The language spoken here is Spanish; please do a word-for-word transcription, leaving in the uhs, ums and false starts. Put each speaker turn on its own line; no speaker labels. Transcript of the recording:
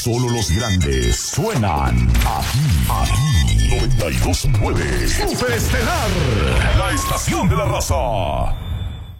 Solo los grandes suenan aquí. Aquí. noventa y dos punto nueve. Superestelar. La estación de la raza.